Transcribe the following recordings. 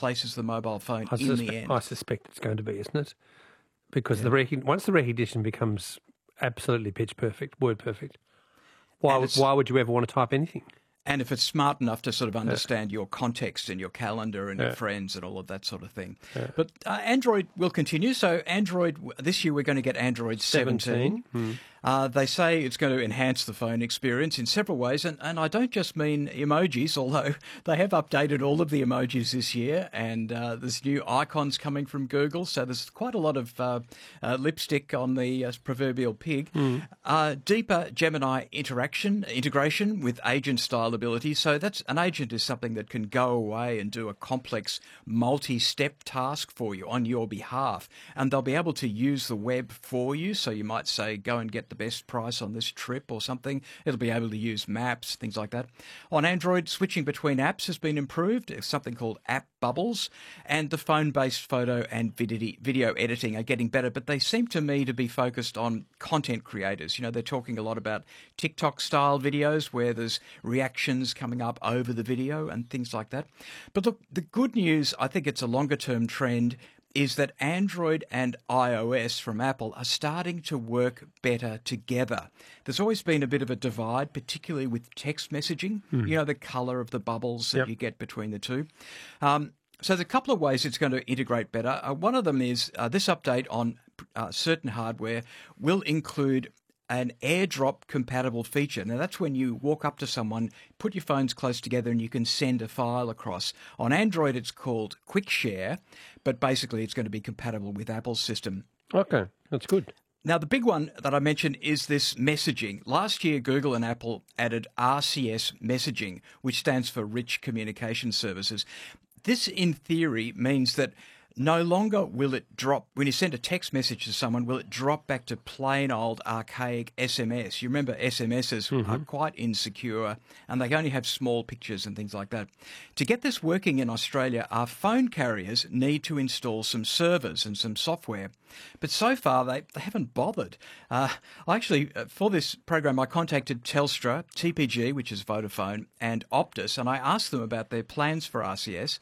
replaces the mobile phone in the end. I suspect it's going to be, isn't it? Because once the recognition becomes absolutely pitch perfect, word perfect, why would you ever want to type anything? And if it's smart enough to sort of understand your context and your calendar and your friends and all of that sort of thing. But Android will continue. So Android, this year we're going to get Android 17. They say it's going to enhance the phone experience in several ways. And I don't just mean emojis, although they have updated all of the emojis this year. And there's new icons coming from Google. So there's quite a lot of lipstick on the proverbial pig. Deeper Gemini integration with agent-style ability. So that's an agent is something that can go away and do a complex multi-step task for you on your behalf. And they'll be able to use the web for you. So you might say, go and get the best price on this trip or something. It'll be able to use maps, things like that. On Android, switching between apps has been improved. It's something called App Bubbles. And the phone-based photo and video editing are getting better. But they seem to me to be focused on content creators. You know, they're talking a lot about TikTok-style videos where there's reactions coming up over the video and things like that. But look, the good news, I think it's a longer-term trend, is that Android and iOS from Apple are starting to work better together. There's always been a bit of a divide, particularly with text messaging, you know, the colour of the bubbles that you get between the two. So there's a couple of ways it's going to integrate better. One of them is this update on certain hardware will include an AirDrop compatible feature. Now, that's when you walk up to someone, put your phones close together, and you can send a file across. On Android, it's called Quick Share, but basically it's going to be compatible with Apple's system. Okay, that's good. Now, the big one that I mentioned is this messaging. Last year, Google and Apple added RCS messaging, which stands for Rich Communication Services. This, in theory, means that no longer will it drop, when you send a text message to someone, will it drop back to plain old archaic SMS. You remember SMSs are quite insecure and they only have small pictures and things like that. To get this working in Australia, our phone carriers need to install some servers and some software. But so far, they haven't bothered. For this program, I contacted Telstra, TPG, which is Vodafone, and Optus, and I asked them about their plans for RCS.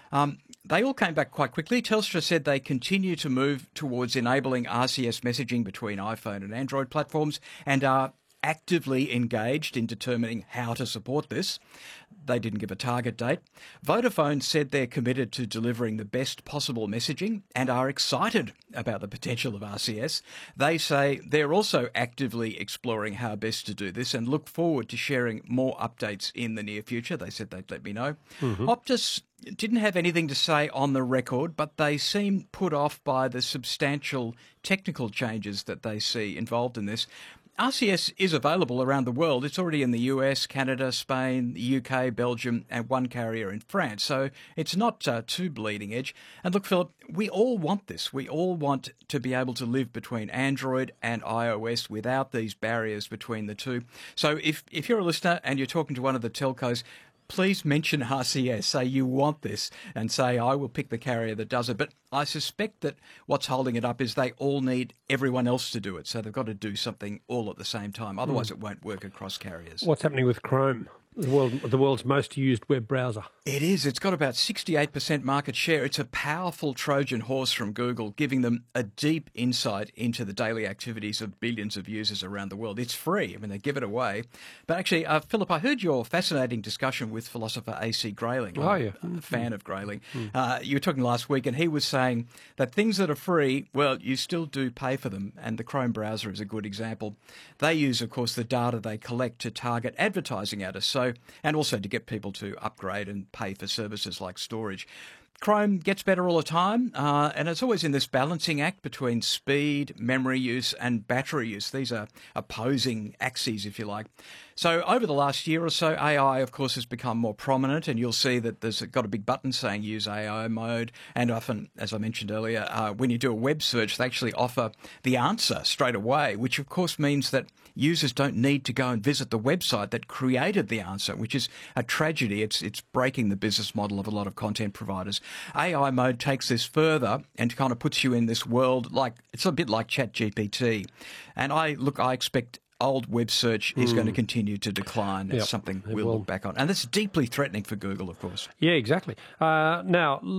They all came back quite quickly. Telstra said they continue to move towards enabling RCS messaging between iPhone and Android platforms and are actively engaged in determining how to support this. They didn't give a target date. Vodafone said they're committed to delivering the best possible messaging and are excited about the potential of RCS. They say they're also actively exploring how best to do this and look forward to sharing more updates in the near future. They said they'd let me know. Optus didn't have anything to say on the record, but they seem put off by the substantial technical changes that they see involved in this. RCS is available around the world. It's already in the US, Canada, Spain, the UK, Belgium, and one carrier in France. So it's not too bleeding edge. And look, Philip, we all want this. We all want to be able to live between Android and iOS without these barriers between the two. So if you're a listener and you're talking to one of the telcos, please mention RCS, say you want this, and say I will pick the carrier that does it. But I suspect that what's holding it up is they all need everyone else to do it. So they've got to do something all at the same time. Otherwise, it won't work across carriers. What's happening with Chrome? The world's most used web browser. It is. It's got about 68% market share. It's a powerful Trojan horse from Google, giving them a deep insight into the daily activities of billions of users around the world. It's free. I mean, they give it away. But actually, Philip, I heard your fascinating discussion with philosopher A.C. Grayling. I'm a fan of Grayling. You were talking last week, and he was saying that things that are free, well, you still do pay for them, and the Chrome browser is a good example. They use, of course, the data they collect to target advertising at us. And also to get people to upgrade and pay for services like storage. Chrome gets better all the time, and it's always in this balancing act between speed, memory use, and battery use. These are opposing axes, if you like. So over the last year or so, AI, of course, has become more prominent, and you'll see that there's got a big button saying use AI mode. And often, as I mentioned earlier, when you do a web search, they actually offer the answer straight away, which of course means that users don't need to go and visit the website that created the answer, which is a tragedy. It's breaking the business model of a lot of content providers. AI mode takes this further and kind of puts you in this world like it's a bit like ChatGPT. And I expect old web search is going to continue to decline. It's something we'll look back on. And that's deeply threatening for Google, of course. Yeah, exactly. Now,